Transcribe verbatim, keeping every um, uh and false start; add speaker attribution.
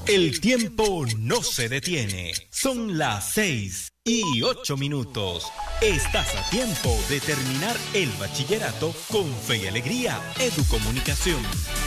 Speaker 1: El tiempo no se detiene. Son las seis y ocho minutos. Estás a tiempo de terminar el bachillerato con fe y alegría. Educomunicación.